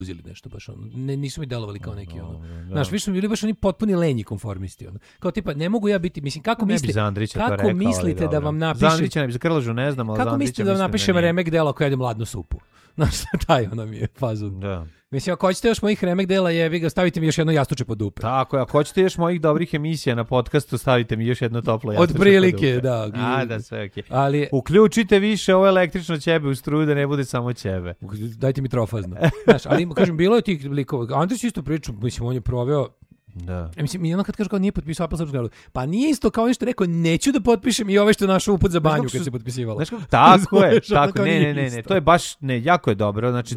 uzeli nešto baš ono. Nisu mi delovali kao neki ono. Znaš, više su bili baš oni potpuni lenji konformisti ono. Kao tipa ne mogu ja biti, mislim kako mislite da vam napišem Zandrića ne bi za Krležu, ne znam, ali kako mislite da vam napišem remek delo ako jedem ladnu supu? Znaš, taj ono mi je fazon. Da. Mislim, ako hoćete još mojih remek dela, jebi ga, stavite mi još jedno jastuče pod dupe. Tako je, ako hoćete još mojih dobrih emisija na podcastu, stavite mi još jedno toplo jastuče pod dupe. Od prilike, da. Da, sve okej. Ali uključite više ovo električno ćebe u struju da ne bude samo ćebe. Dajte mi trofazno. Znaš, ali kažem, bilo je tih likova. Andrić isto pričao, mislim, on je proveo. Da. Mislim, i ono kad kaže kao nije potpisao Apple Srpsku narodu, pa nije isto kao nešto rekao, neću da potpišem i ove što je našao uput za banju kad se potpisivalo. Znaš kako, tako je, tako, ne, to je baš, jako je dobro, znači,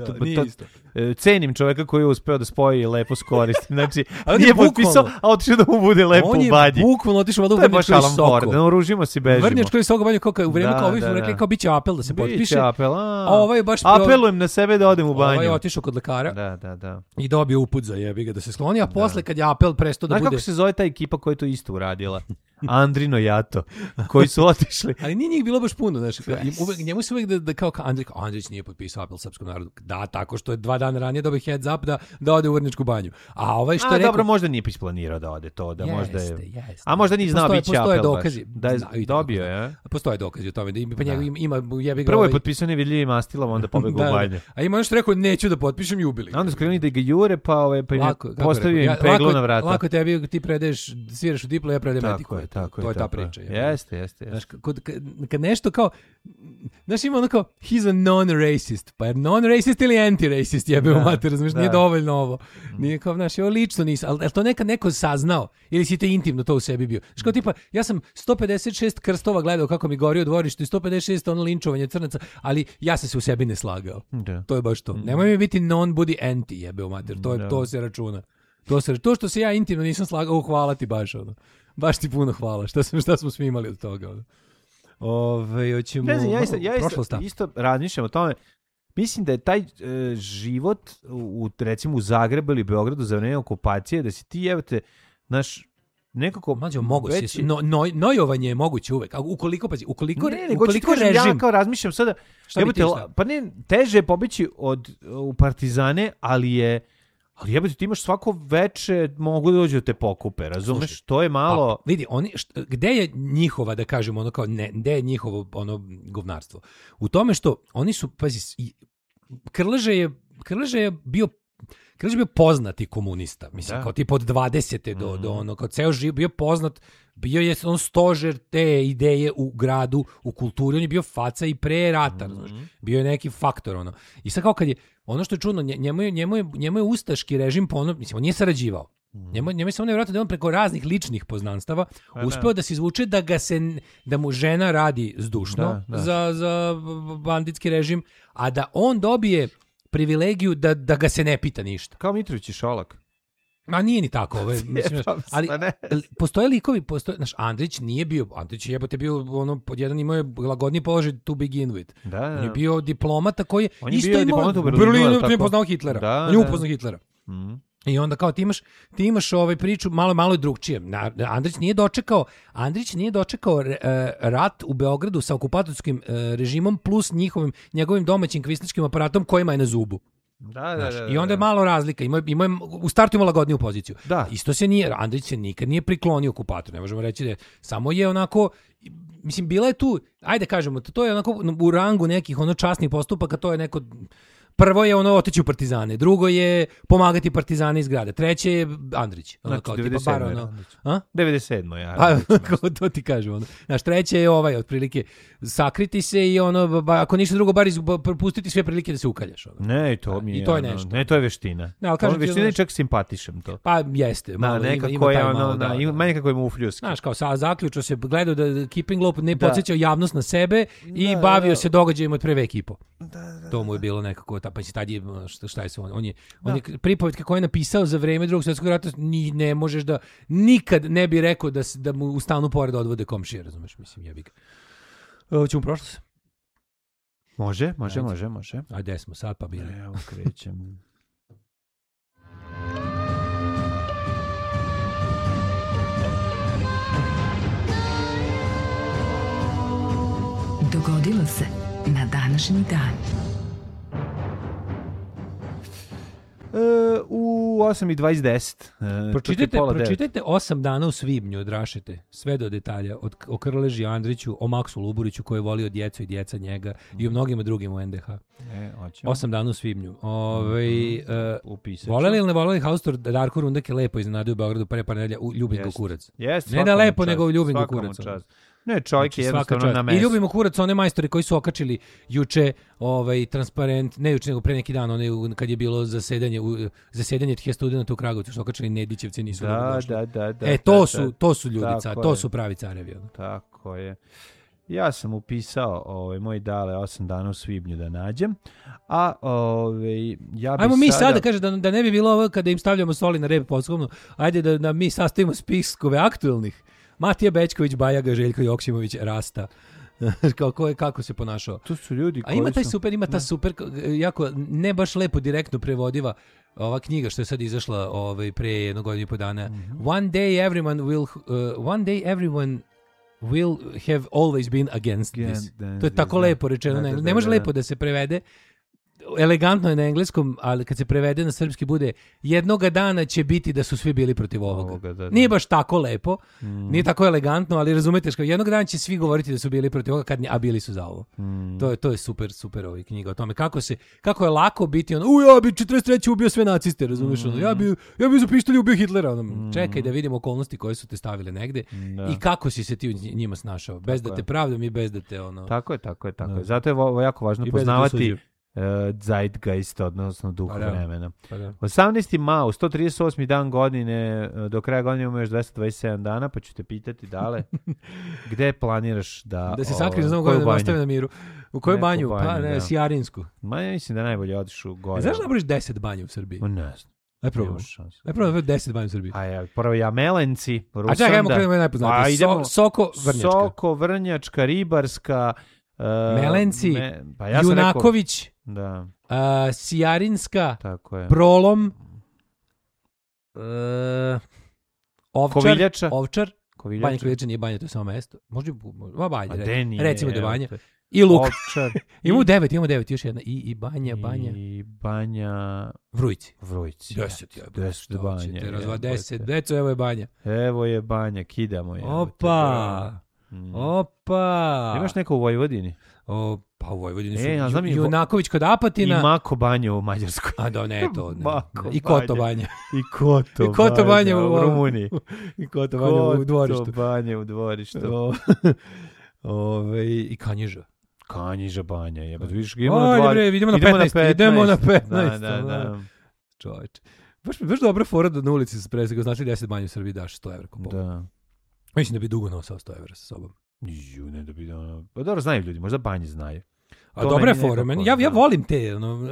cenim čoveka koji je uspeo da spoji lepo s koristi, znači, nije potpisao, a otišao da mu bude lepo u banji. On je bukvalno otišao u Vrnjačkoj Soko. Da oružimo si, bežimo. Vrnjačkoj Soko banju, kao u vreme kao ovih smo rekli, kao biće apel da se potpiše. Biće apel, apelujem na sebe da odem u banju. Ovaj je otišao kod lekara. Da. I dobio uput za jebi ga da se skloni, a posle kad je apel prestao da bude. Znaš kako se zove ta ekipa koja je to isto uradila? Andrino Jato, koji su otišli. Ali nije njih bilo baš puno, znaš. Njemu se uvijek da kao Andrić nije potpisao apel Srpskom narodu. Da, tako što je 2 dana ranije dobio heads up da ode u Vrnjačku banju. A ovaj što je rekao... dobro, možda nije isplanirao da ode to, da možda je... Jeste. A možda nije znao biće apel. Postoje dokazi. Da je dobio, je? Postoje dokazi o tome. Da pa njega ima jebi ga... Prvo je potpisao nevidljivim mastilom, onda pobegao u banju. A ima ono što rekao, neću da potpišem i ubili. A onda skrenuli da ga jure, pa postavio im peglu na vrata. Lako tebi, ti predaješ, sviraš u diplo, ja predajem etiku. To je ta priča. Jeste. Znaš, kad nešto kao, znaš ima ono kao, he's a non-racist, pa je non-racist ili anti-racist, jebeo mater, razumiješ, nije dovoljno ovo. Nije kao, znaš, ovo lično nisam, ali to nekad neko saznao, ili si te intimno to u sebi bio. Znaš kao tipa, ja sam 156 krstova gledao kako mi gori u dvorištu i 156 ono linčovanje crnaca, ali ja sam se u sebi ne slagao. To je baš to. Nemoj mi biti non-budi anti, jebeo mater, to se računa. To što se ja intimno nisam slagao, hvala ti baš ono. Baš ti puno hvala. Šta smo svi imali od toga? Hoćemo... Ja isto razmišljam o tome. Mislim da je taj život recimo u Zagrebu ili Beogradu za vreme okupacije, da si ti jevate, naš nekako... Mađo, mogu si. Nojovanje je moguće uvek. Ukoliko režim... Ja kao razmišljam sada... Pa ne, teže je pobeći u Partizane, ali jebate, ti imaš svako veče, mogu da dođu da te pokupe, razumeš? To je malo... Vidi, gde je njihova, da kažemo, ono kao, gde je njihovo govnarstvo? U tome što oni su, pazi, Krleže je bio poznati komunista, mislim, kao tipa od 20. do ono, kao ceo živ bio poznat, bio je on stožer te ideje u gradu, u kulturi, on je bio faca i pre rata, bio je neki faktor, ono. I sad kao kad je, ono što je čudno, njemu je ustaški režim mislim, on nije sarađivao. Njemu je samo nevjerojatno da on preko raznih ličnih poznanstava uspeo da se izvuče da mu žena radi zdušno za banditski režim, a da on dobije privilegiju da ga se ne pita ništa. Kao Mitrović i Šolak. Ma nije ni tako, mislim, ali postoje likovi, znaš, Andrić je jebote bio ono, pod jedan imao je lagodni položaj to begin with. On je bio diplomata koji isto imao u Berlinu, on je poznao Hitlera. On je upoznao Hitlera. I onda kao ti imaš priču malo je drugčije. Andrić nije dočekao rat u Beogradu sa okupatorskim režimom plus njegovim domaćim kvislačkim aparatom kojima je na zubu. I onda je malo razlika. U startu ima lagodniju poziciju. Isto Andrić se nikad nije priklonio okupatoru. Ne možemo reći da samo je onako, mislim, bila je tu, ajde kažemo, to je onako u rangu nekih časnih postupaka, to je neko... Prvo je otići u Partizane, drugo je pomagati Partizane iz grada, treće je Andrić. Znači, 97. ja. To ti kažem. Znaš, treće je otprilike, sakriti se i ako ništa drugo, bar propustiti sve prilike da se ukaljaš. Ne, to mi je. I to je nešto. Ne, to je veština. Veština je čak simpatišem to. Pa jeste. Nekako je nekako je mufljuski. Znaš, kao zaključio se, gledao da Keeping Low ne podsjećao javnost na sebe i bavio se događajima od pre vek i po. To mu je bilo nekako, pa si tad je, šta je se on je pripovetka koju je napisao za vreme Drugog svjetskog rata, ne možeš da, nikad ne bi rekao da mu u stanu pored odvode komšije, razumeš, mislim, jebi ga. Ćemo prošlost? Može. Ajde, gde smo sad pa bili? Evo, krećem. Dogodilo se na današnji dan. u 8:20. Pročitajte 8 dana u svibnju od Rašete, sve do detalja, o Krleži Andriću, o Maksu Luburiću koji je volio djecu i djeca njega i o mnogima drugim u NDH. 8 dana u svibnju. Voleli ili ne voleli Haustor, Darko Rundak je lepo iznenadio u Beogradu pre par nedelja u Ljubim kurac. Ne da lepo, nego u Ljubim kurac. Ne, čovjek je jednostavno na mestu. I ljubimo kurac, one majstori koji su okačili juče transparent, ne juče, nego pre neki dan, kad je bilo zasedanje tih studenta u Kragujevcu, su okačili Nedićevci, nisu došli. To su ljudi, to su pravi carevi. Tako je. Ja sam upisao moj dale 8 dana u svibnju da nađem, a ja bi ajmo mi sada kaže da ne bi bilo ovo kada im stavljamo soli na rep poslovno, ajde da mi sastavimo spiskove aktuelnih. Matija Bećković, Bajaga, Željko Joksimović, Rasta. Kako se ponašao. To su ljudi koji ima ta super, jako ne baš lepo direktno prevodiva ova knjiga što je sad izašla pre 1 godinu i po dana. One day everyone will have always been against this. To je tako lepo rečeno. Ne može lepo da se prevede. Elegantno je na engleskom, ali kad se prevede na srpski bude jednoga dana će biti da su svi bili protiv ovoga. Nije baš tako lepo, nije tako elegantno, ali razumete što jednog dana će svi govoriti da su bili protiv ovoga, a bili su za ovo. To je super knjiga o tome kako je lako biti ja bi 43. ubio sve naciste, razumeš? Ja bi za pištolj ubio Hitlera. Čekaj da vidimo okolnosti koje su te stavile negde i kako si se ti u njima snašao. Bez da te pravdam i bez da te Tako je. Zato je jako važno poznavati Zeitgeist, odnosno duh vremena. 18. mao, 138. dan godine, do kraja godine imamo još 227 dana, pa ću te pitati dale, gde planiraš da se sakriješ za godinu da ostave na miru? U koju banju? Sijarinsku. Ja mislim da najbolje odiš u gore. Znaš da napraviš 10 banja u Srbiji? Ne znam. Aj probamo 10 banja u Srbiji. Prvo Jamelenci, Rusanda. A čekaj, ajmo krenemo najpoznatiji. Soko Vrnjačka, Ribarska, Melenci, Junaković, Sijarinska, Prolom, Ovčar, Banja Koviljača nije banja, to je samo mesto. Možda banja, recimo da je banja. I Luk. Imamo 9, još jedna. I Banja. I Banja... Vrujci. 10 banja. 10, deco, evo je banja. Evo je banja, kidamo je. Opa! Imaš neko u Vojvodini? Pa u Vojvodini su Junaković kod Apatina. I Mako banja u Mađarskoj. Ne, to ne. I Koto banja. I Koto banja u Rumuniji. I Koto banja u dvorištu. I Kanjiža. Kanjiža banja. Idemo na 15. Da. Čovječ. Baš dobra fora da na ulici se presega. Znači 10 banja u Srbiji daš 100 evra kupovati. Da. Mislim da bi dugo nosao 100 evra sa sobom. Ne da bi pa dobro, znaju ljudi, možda banji znaju. A dobra je fora, ja volim te,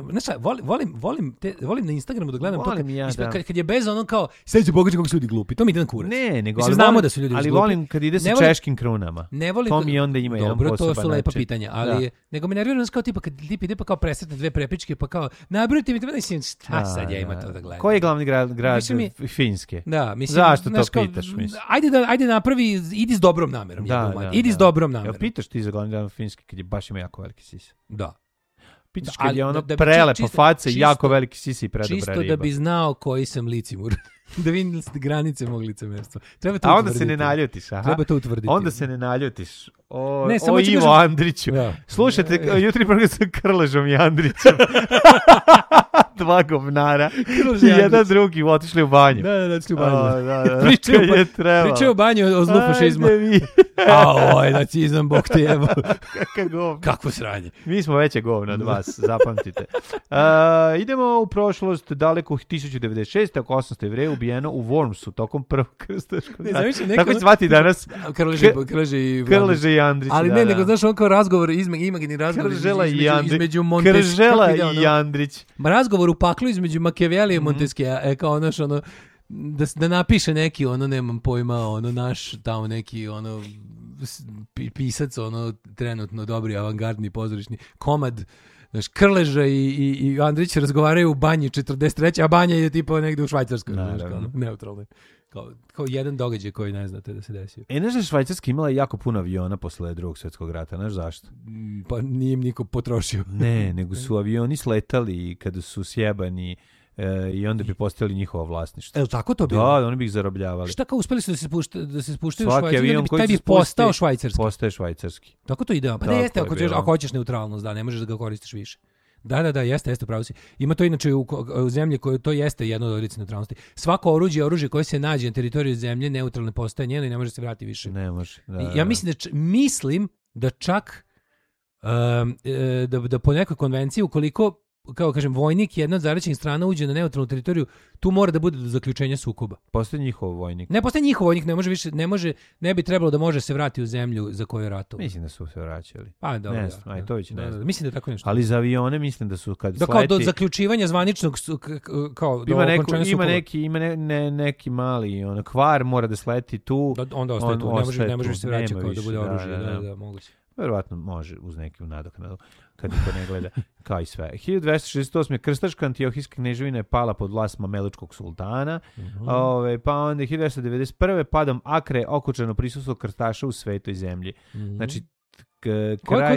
volim na Instagramu da gledam to kad je bez kao sve će pogađati kako su ljudi glupi, to mi ide na kurac. Ne, nego znamo da su ljudi glupi. Ali volim kad ide sa češkim krunama. To mi onda ima jedan poseban način. Dobro, to su lepa pitanja, ali nego me nervira kao tipa kad tip ide pa kao presretne dve prepičke pa kao nabrojite mi to, mislim šta sad ja ima to da gledam. Koji je glavni grad Finske? Da, mislim zašto to pitaš, mislim? Ajde napravi, idi s dobrom namerom. Idi s dobrom namerom. Pitaš ti za glavni grad Finske kad je baš ima jako veliki sis. Da. Pitaš kad je ono prelepa faca i jako veliki sisi i predobra riba. Čisto da bi znao koji sam licimur. Da vidim da ste granice mog licemerstva. Treba to onda se ne naljutiš. Aha. Treba to utvrditi. Onda se ne naljutiš. O Ivo Andriću. Ja. Slušajte, jutri program sa Krležom i Andrićem. Dva govnara. I jedan drugi otišli u banju. Da, otišli u banju. Pričaju o banju o zlu fašizma. Nacizam, bog te jebo. Kakvo sranje. Mi smo veće govna od vas, zapamtite. Idemo u prošlost, daleko 1096. oko 800 Jevreja ubijeno u Wormsu tokom prvog krstaškog rata. Tako će zvati danas Krleže i Andrić. Ali ne, nego znaš on kao razgovor, imagini razgovor između Montesquieu. Kržela i Andrić. Razgovor u paklu između Machiavellija i Montesquieu, kao naš ono, da napiše neki, ono, nemam pojma, ono, naš tamo neki, ono, pisac, ono, trenutno dobri, avangardni, pozorišni komad, znaš, Krleža i Andrić razgovaraju u banji 43. a banja je tipa negde u Švajcarskoj, znaš, kao, neutralno. Kao jedan događaj koji ne znate da se desio. Znaš da Švajcarska imala jako puno aviona posle drugog svjetskog rata, znaš zašto? Pa nije im niko potrošio. Ne, nego su avioni sletali kada su sjebani i onda bi postali njihovo vlasništvo. Jel tako to bilo? Da, oni bi ih zarobljavali. Šta kao uspeli su da se spuštaju u Švajcarsku, taj bi postao švajcarski. Postaje švajcarski. Tako to ide. Pa da jeste, ako hoćeš neutralnost, da, ne možeš da ga koristiš više. Da, jeste, pravo si. Ima to inače u zemlji koje to jeste jedno od oblika neutralnosti. Svako oružje koje se nađe na teritoriju zemlje neutralne postaje njeno i ne može se vratiti više. Ne može. Ja mislim da čak da po nekoj konvenciji ukoliko kao kažem vojnik jedna od zaraćenih strana uđe na neutralnu teritoriju, tu mora da bude do zaključenja sukoba. Postoji njihov vojnik. Ne postoji njihov vojnik, ne bi trebalo da može se vratiti u zemlju za koju je ratovao. Mislim da su se vraćali. Pa dobro. To već ne znam. Mislim da je tako nešto. Ali za avione mislim da su kad sleti... Kao do zaključivanja zvaničnog kao ima neki mali kvar mora da sleti tu. Onda ostaje tu. Ne može se vraćati kao da bude oružje. Da, moguće. Verovatno može uz neku nadoknadu kad niko ne gleda, kao i sve. 1268. krstaška Antiohijska kneževina je pala pod vlast Mamelučkog sultana, pa onda 1291. padom Akre okučeno prisustvo krstaša u svetoj zemlji. Znači, kraj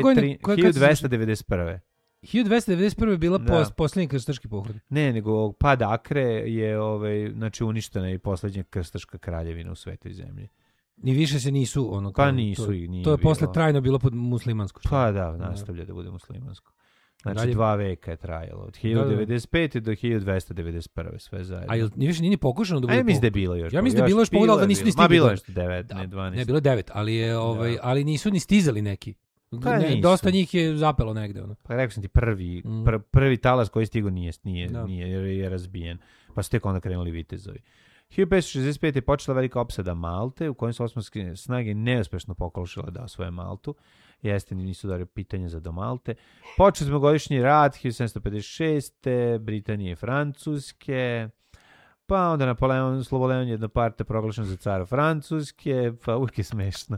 1291. 1291. je bila posljednji krstaški pohod. Ne, nego pad Akre je znači uništena i posljednja krstaška kraljevina u svetoj zemlji. Ni više se nisu pa nisu to je posle trajno bilo pod muslimansko. Pa da, nastavlja da bude muslimansko. Znači 2 veka je trajalo od 1095. do 1291. sve zajedno. A ni više nije pokušano da bude. Mislim da je bilo još. Ja mislim da je bilo još pogodalo da nisu ni stigli. Ma bilo je 9, ne 12. Ne bilo 9, ali je ali nisu ni stizali neki. Dosta njih je zapelo negde Pa rekao sam ti prvi talas koji stigo nije jer je razbijen. Pa su tek onda krenuli vitezovi. 1565. je počela velika opsada Malte, u kojoj su osmanske snage neuspešno pokušale da osvoje Maltu. Jeste, nisu dali pitanje za do Malte. Počeli smo godišnji rat 1756. Britanije i Francuske. Pa onda Sloboleon Jednoparta proglašen za cara Francuske. Pa uvijek je smešno.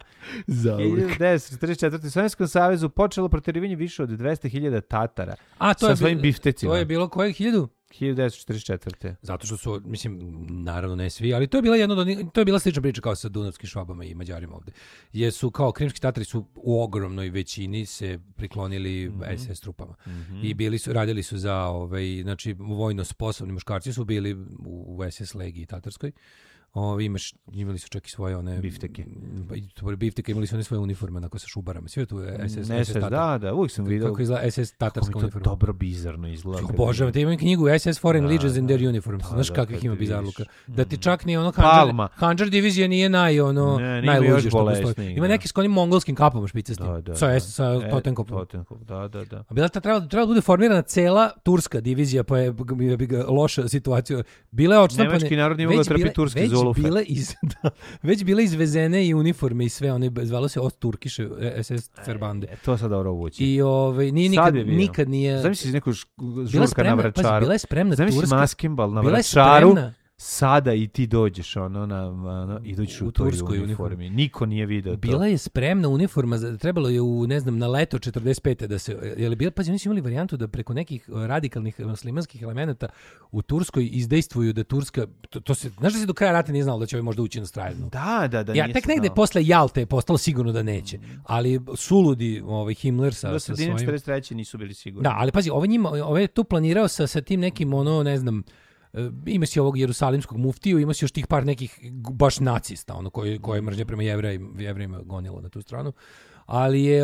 1944. u Sovjetskom savezu počelo proterivanje više od 200.000 Tatara sa svojim biftecima. To je bilo kojeg 1000? 1944. Zato što su, mislim, naravno ne svi, ali to je bila slična priča kao sa Dunavskim Švabama i Mađarima ovde. Jesu kao krimski Tatari su u ogromnoj većini se priklonili SS trupama. I radili su za znači vojno sposobni muškarci su bili u SS legiji tatarskoj. Imali su čak i svoje one bifteke. Imali su one svoje uniforme onako sa šubarama. Sve tu SS da, uvijek sam vidio kako izgleda SS tatarska uniforma. To dobro bizarno izgleda. Bože, te imam knjigu SS Foreign Legions in their uniforms. Znaš kakvih ima bizarluka. Da ti čak ni Handžar divizija nije najluđe što postoji. Ima neki s onim mongolskim kapama špicastim. Sa Totenkopom. Da. A bila trebala da bude formirana cela turska divizija, pa je loša situacija. Bila je odštampane. Nemački narod nije mogao trpiti turski zulufe. Već bile izvezene i uniforme i sve, zvalo se od Turkiše SS Ferbande. To sad dobro vući. I nikad nije... Zamisli neku žurka na Vračaru. Bila je spremna turska. Zamisli maskimbal na Vračaru. Sada i ti dođeš i dođeš u toj uniformi. Niko nije video to. Bila je spremna uniforma, trebalo je na leto 45. da se... Pazi, oni su imali varijantu da preko nekih radikalnih muslimanskih elemenata u Turskoj izdejstvuju da Turska... Znaš da se do kraja rata nije znalo da će možda ući na Strajevnu? Da. Tek negde posle Jalte je postalo sigurno da neće. Ali suludi Himmler sa svojim... Do 43. nisu bili sigurni. Da, ali pazi, ovo je tu planirao sa tim nekim, ne znam... Ima si ovog jerusalimskog muftiju, ima si još tih par nekih baš nacista, koje mržnje prema jevrejima gonilo na tu stranu. Ali je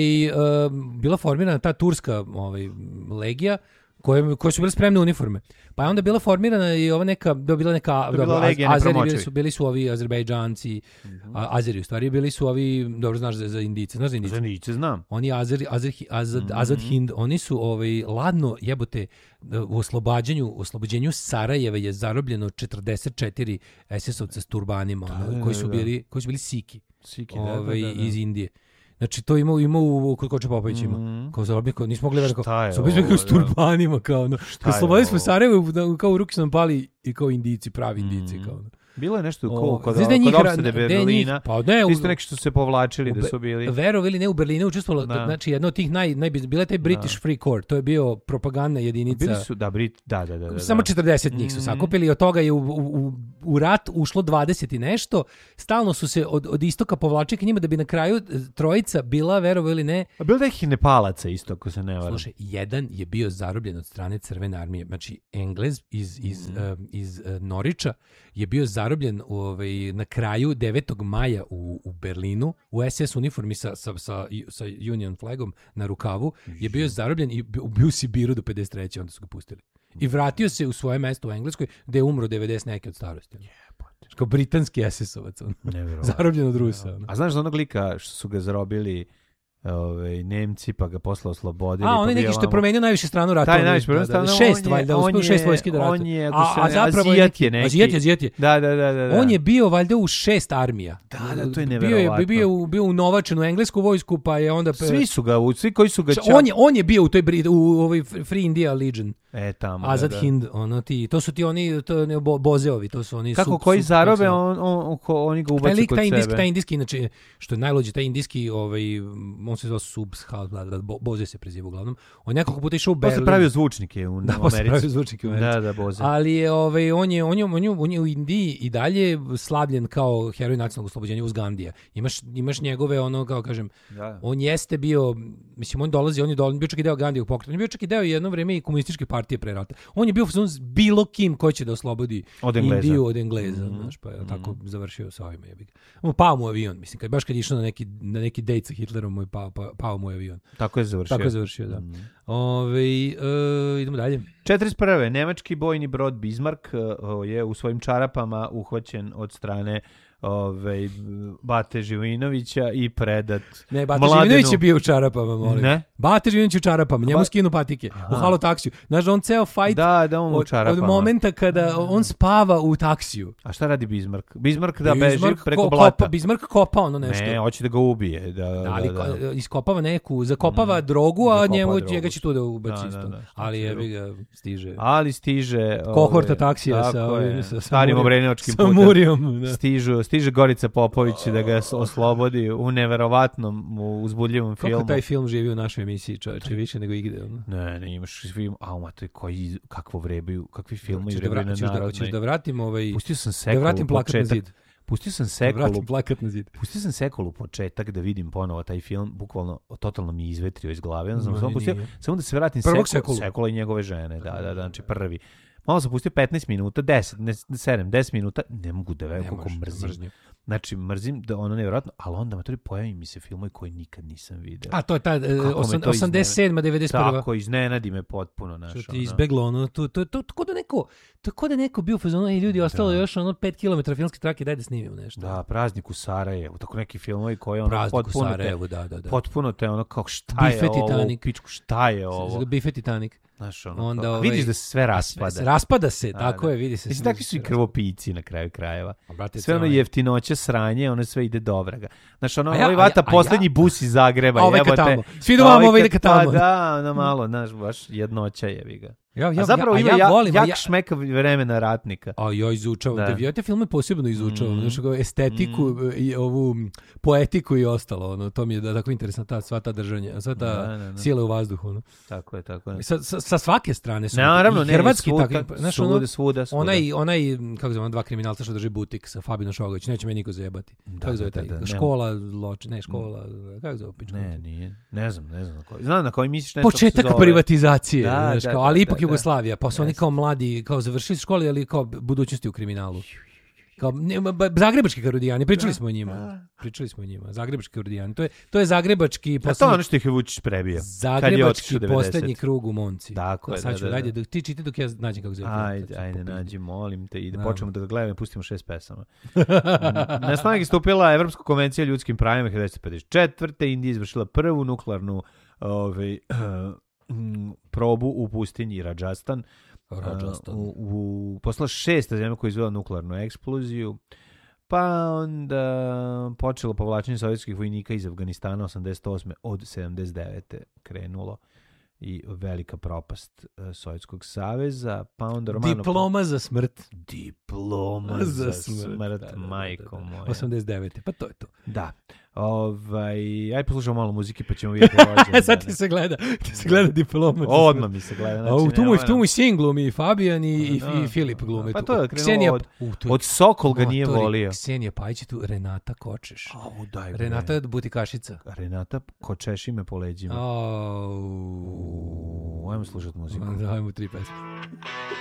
bila formirana ta turska legija, koje su bile spremne uniforme. Pa je onda bila formirana i bili su ovi Azerbejdžanci, Azeri u stvari, bili su ovi, dobro znaš za Indice, znaš za Indice? Za Indice znam. Oni Azad Hind, oni su ladno jebote u oslobođenju Sarajeva je zarobljeno 44 SS-ovca s turbanima, koji su bili Siki, iz Indije. Znači to ima kod Koča Popović ima. Kao zarobnik, nismo mogli verati kao s turbanima kao slobodili smo Sarajevo, kao u ruki su nam pali i kao Indijci, pravi Indijci kao. Bilo je nešto kod opsade Berlina. Pa ne, isto neki što su se povlačili da su bili. Verovali ili ne, u Berlinu učestvovalo, znači jedno od tih bila je taj British Free Court, to je bio propagandna jedinica. Bili su, da. Samo 40 njih su sakupili, od toga je u rat ušlo 20 i nešto. Stalno su se od istoka povlačili k njima da bi na kraju trojica bila, verovali ili ne. A bilo da ih i Nepalaca isto, ako se ne varam. Slušaj, jedan je bio zarobljen od strane Crvene armije, znači Englez iz Norića je bio zarobljen na kraju 9. maja u Berlinu u SS uniformi sa Union flagom na rukavu, je bio zarobljen i bio u Sibiru do 53. onda su ga pustili. I vratio se u svoje mesto u Engleskoj gde je umro 90 neke od starosti. Kao britanski SS-ovac. Zarobljen od Rusa. A znaš za onog lika što su ga zarobili Nemci, pa ga posle oslobodili. On je neki što je promenio najviše stranu rata. Taj najviše promenio stranu. 6 valjda, uspio 6 vojski da ratuje. On je, Azijat je neki. Azijat je. Da. On je bio valjda u 6 armija. Da, to je neverovatno. Bio unovačen u englesku vojsku, pa je onda... Svi koji su ga On je bio u ovoj Free India Legion. Tamo. Azad Hind, to su ti oni, Bozeovi, to su oni... Kako koji zarobe, oni ga ubaci kod sebe. Taj indijski, inače, što je najluđe, taj indijski, on se zvao Subshal, Boze se preziva uglavnom. On nekoliko puta išao u Berlin. On se pravio zvučnike u Americi. Da, Boze. Ali je, on je u Indiji i dalje slavljen kao heroj nacionalnog oslobođenja uz Gandija. Imaš njegove, kao kažem, on jeste bio, mislim, on je bio čak i deo Gandijevog pokreta. On je bio čak i deo jedno vreme i komunističke partije pre rata. On je bio bilo kim ko će da oslobodi Indiju od Engleza. Znaš, pa je tako završio sa ovima. Pao mu avion, mislim, baš kad je išao na neki dejt sa Hitlerom, mu je pao mu avion. Tako je završio. Da. Idemo dalje. 41. Nemački bojni brod Bismarck je u svojim čarapama uhvaćen od strane Bate Živinovića i predat Ne, Bate Živinović je bio u čarapama, molim. Ne? Bate Živinović u čarapama, njemu skinu patike. U halo taksiju. Znaš, on ceo fajt on u čarapama. Od momenta kada on spava u taksiju. A šta radi Bismarck? Bismarck da beži preko blata. Bismarck kopa ono nešto. Ne, hoće da ga ubije. Ali iskopava zakopava drogu, a njega će tu da ubaci isto. Ali ga stiže. Kohorta taksija sa starim obrenovačkim putem. Sa Murijom. Stiže Gorica Popović da ga oslobodi u neverovatnom, uzbudljivom filmu. Kako taj film živi u našoj emisiji, čovječe, više nego igde. Ne, imaš film, kakvi filmovi vrebaju na narodnoj. Hoćeš da vratim Pustio sam sekulu početak. Pustio sam sekulu početak da vidim ponovo taj film, bukvalno totalno mi izvetrio iz glave. Samo da se vratim Sekula i njegove žene, da, znači prvi. Malo sam pustio 15 minuta, 10 minuta, ne mogu da verujem koliko mrzim. Znači, mrzim da ono nevjerojatno, ali onda pojavi mi se filmovi koji nikad nisam vidio. A to je ta 87. 91. Tako, iznenadi me potpuno. Što ti izbeglo, ono, to ko da neko bio u fazonu, ljudi, ostalo još 5 km filmske trake, daj da snimimo nešto. Da, Praznik u Sarajevu, tako neki filmovi koji Praznik u Sarajevu, da. Potpuno te ono kao šta je ovo, pičku, šta je ovo. Bife Titanic. Znaš, ono, vidiš da se sve raspada. Raspada se, tako je, vidi se. Mislim, takvi su i krvopici na kraju krajeva. Sve ono jeftinoće, sranje, ono sve ide do vraga. Znaš, ono, ovaj vata poslednji bus iz Zagreba. Ovaj ka tamo. Svi doma ovaj ide ka tamo. Da, ono malo, znaš, baš jednoća jebi ga. A zapravo ima jak šmeka vremena ratnika. A ja izučavam, ja te filme posebno izučavam, znači estetiku i ovu poetiku i ostalo, ono, to mi je tako interesantna sva ta držanja, sva ta sila u vazduhu, ono. Tako je. Sa svake strane su. Naravno, hrvatski tako, znaš, svuda. Onaj kako zove, dva kriminalca što drži butik sa Fabino Šogović, neće me niko zajebati. Kako zove taj? Škola kako zove pička? Ne znam. Znam na koji misliš nešto. Početak privatizacije, ali ipak Jugoslavija, pa su oni kao mladi, kao završili škole, ali kao budućnosti u kriminalu. Kao zagrebački karudijani, pričali smo o njima. Zagrebački karudijani. To je zagrebački poslednji. To je ono što ih je Vučić prebio. Zagrebački poslednji krug u Monci. Tako je. Sad ću, ajde, ti čiti dok ja nađem kako zove. Ajde, nađi, molim te, i da počnemo da ga gledamo i pustimo 6 pesama. Na snagu je stupila Evropska konvencija o ljudskim pravima 1954. Indija izvršila prvu nuklearnu probu u pustinji Rajasthan. Poslala 6 zemlja koja je izvela nuklearnu eksploziju. Pa onda počelo povlačenje sovjetskih vojnika iz Afganistana 88. od 79. krenulo. i velika propast Sovjetskog saveza, pa onda Diploma za smrt. Diploma za smrt, majko moja. 89. Pa to je to. Da. Aj poslušamo malo muzike pa ćemo vidjeti rođendane. Sad ti se gleda Diploma. Odmah mi se gleda. Znači, tu mu sin glumi, Fabijan i Filip glume. Pa to je krenuo od Sokol ga nije volio. Ksenija Pajić tu, Renata Kočeš. Renata je butikašica. Renata Kočeši me po leđima. Ajmo slušati muziku. Ajmo 3 pesme.